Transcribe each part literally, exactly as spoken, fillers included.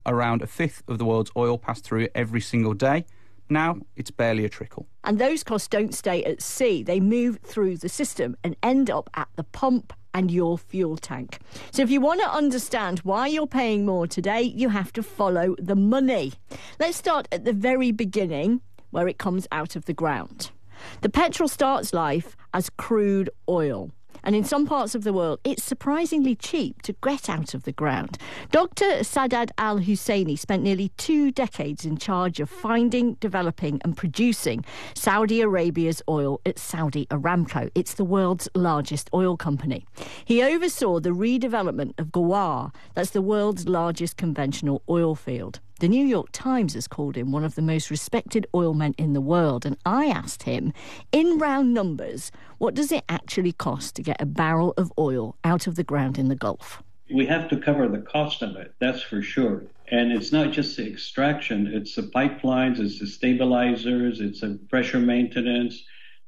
Around a fifth of the world's oil passed through it every single day. Now it's barely a trickle. And those costs don't stay at sea. They move through the system and end up at the pump and your fuel tank. So if you want to understand why you're paying more today, you have to follow the money. Let's start at the very beginning, where it comes out of the ground. The petrol starts life as crude oil. And in some parts of the world, it's surprisingly cheap to get out of the ground. Doctor Saadad Al-Husseini spent nearly two decades in charge of finding, developing and producing Saudi Arabia's oil at Saudi Aramco. It's the world's largest oil company. He oversaw the redevelopment of Ghawar. That's the world's largest conventional oil field. The New York Times has called him one of the most respected oil men in the world. And I asked him, in round numbers, what does it actually cost to get a barrel of oil out of the ground in the Gulf? We have to cover the cost of it, that's for sure. And it's not just the extraction, it's the pipelines, it's the stabilizers, it's the pressure maintenance.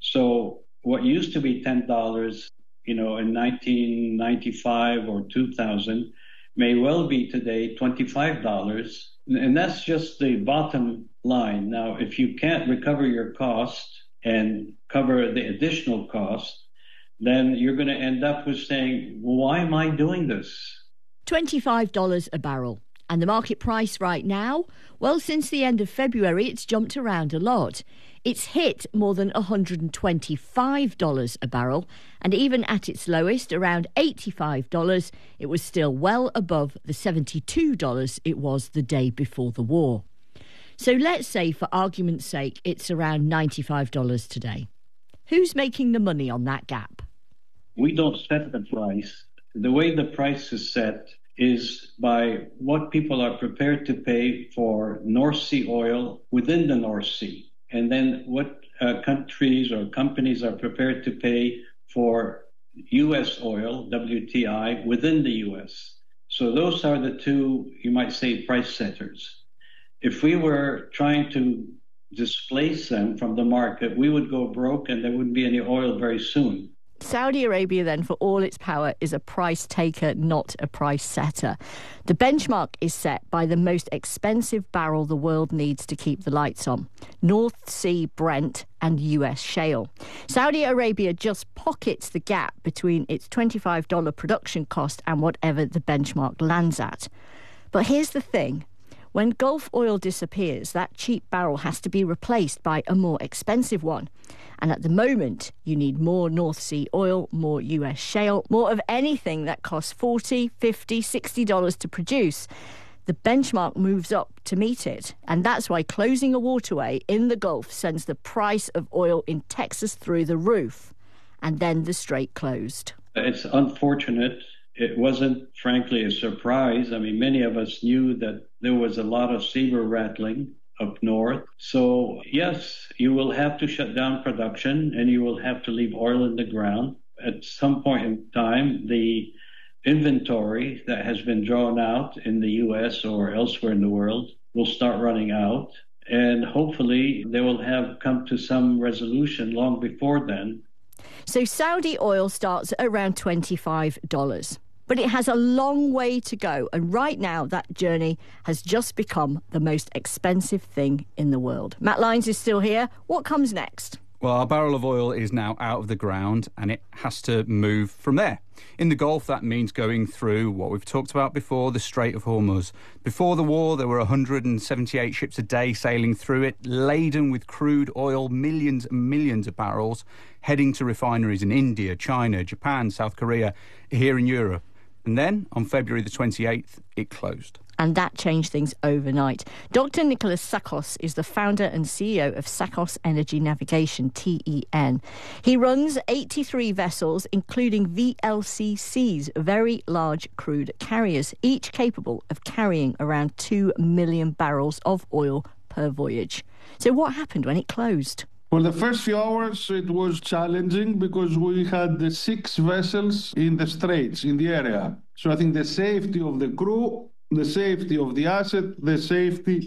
So what used to be ten dollars, you know, in nineteen ninety-five or two thousand may well be today twenty-five dollars. And that's just the bottom line. Now, if you can't recover your cost and cover the additional cost, then you're going to end up with saying, well, why am I doing this? twenty-five dollars a barrel. And the market price right now? Well, since the end of February, it's jumped around a lot. It's hit more than one hundred twenty-five dollars a barrel. And even at its lowest, around eighty-five dollars, it was still well above the seventy-two dollars it was the day before the war. So let's say, for argument's sake, it's around ninety-five dollars today. Who's making the money on that gap? We don't set the price. The way the price is set is by what people are prepared to pay for North Sea oil within the North Sea, and then what uh, countries or companies are prepared to pay for U S oil, W T I, within the U S. So those are the two, you might say, price setters. If we were trying to displace them from the market, we would go broke and there wouldn't be any oil very soon. Saudi Arabia, then, for all its power, is a price taker, not a price setter. The benchmark is set by the most expensive barrel the world needs to keep the lights on: North Sea Brent and U S shale. Saudi Arabia just pockets the gap between its twenty-five dollars production cost and whatever the benchmark lands at. But here's the thing. When Gulf oil disappears, that cheap barrel has to be replaced by a more expensive one. And at the moment, you need more North Sea oil, more U S shale, more of anything that costs forty dollars, fifty dollars, sixty dollars to produce. The benchmark moves up to meet it. And that's why closing a waterway in the Gulf sends the price of oil in Texas through the roof. And then the strait closed. It's unfortunate. It wasn't, frankly, a surprise. I mean, many of us knew that there was a lot of saber rattling up north. So, yes, you will have to shut down production and you will have to leave oil in the ground. At some point in time, the inventory that has been drawn out in the U S or elsewhere in the world will start running out. And hopefully they will have come to some resolution long before then. So Saudi oil starts at around twenty-five dollars. But it has a long way to go. And right now, that journey has just become the most expensive thing in the world. Matt Lyons is still here. What comes next? Well, our barrel of oil is now out of the ground and it has to move from there. In the Gulf, that means going through what we've talked about before, the Strait of Hormuz. Before the war, there were one hundred seventy-eight ships a day sailing through it, laden with crude oil, millions and millions of barrels, heading to refineries in India, China, Japan, South Korea, here in Europe. And then, on February the twenty-eighth, it closed. And that changed things overnight. Doctor Nicholas Tsakos is the founder and C E O of Tsakos Energy Navigation, T E N. He runs eighty-three vessels, including V L C Cs, very large crude carriers, each capable of carrying around two million barrels of oil per voyage. So what happened when it closed? For the first few hours, it was challenging because we had the six vessels in the straits, in the area. So I think the safety of the crew, the safety of the asset, the safety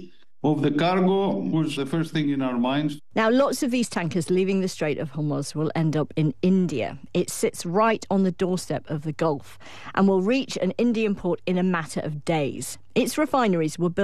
of the cargo was the first thing in our minds. Now, lots of these tankers leaving the Strait of Hormuz will end up in India. It sits right on the doorstep of the Gulf and will reach an Indian port in a matter of days. Its refineries were built